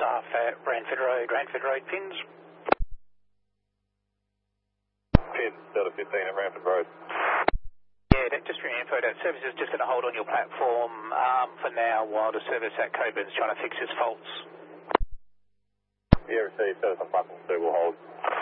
staff at Ranford Road pins. Pin, Delta 15 at Ranford Road. Yeah, just for your info, that service is just going to hold on your platform for now while the service at Coburn's trying to fix its faults. Yeah, received, service on platform 2 will hold.